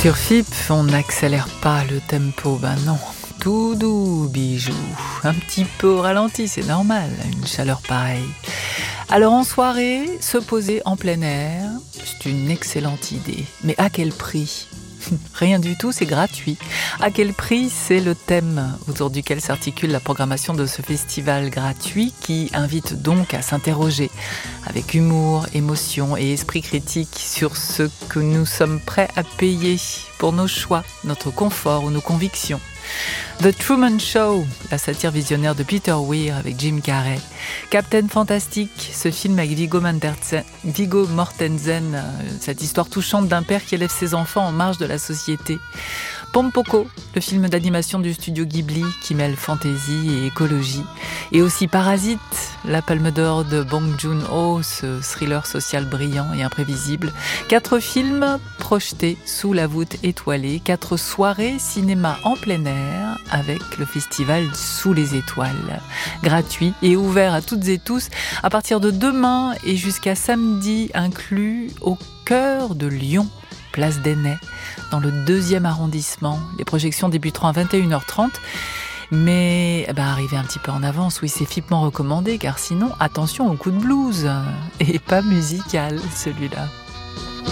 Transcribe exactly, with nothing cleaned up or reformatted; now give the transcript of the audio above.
Sur F I P, on n'accélère pas le tempo, ben non. Tout doux, bijou. Un petit peu au ralenti, c'est normal, une chaleur pareille. Alors en soirée, se poser en plein air, c'est une excellente idée. Mais à quel prix ? Rien du tout, c'est gratuit. À quel prix ? C'est le thème autour duquel s'articule la programmation de ce festival gratuit qui invite donc à s'interroger avec humour, émotion et esprit critique sur ce que nous sommes prêts à payer pour nos choix, notre confort ou nos convictions. The Truman Show, la satire visionnaire de Peter Weir avec Jim Carrey. Captain Fantastic, ce film avec Viggo Mortensen, Viggo Mortensen, cette histoire touchante d'un père qui élève ses enfants en marge de la société. Pompoko, le film d'animation du studio Ghibli qui mêle fantaisie et écologie. Et aussi Parasite, la palme d'or de Bong Joon-ho, ce thriller social brillant et imprévisible. Quatre films projetés sous la voûte étoilée, quatre soirées cinéma en plein air avec le festival Sous les étoiles. Gratuit et ouvert à toutes et tous à partir de demain et jusqu'à samedi inclus au cœur de Lyon. Place d'Ainay, dans le deuxième arrondissement. Les projections débuteront à vingt et une heures trente, mais bah, arrivez un petit peu en avance, oui, c'est vivement recommandé, car sinon, attention au coup de blues, et pas musical celui-là.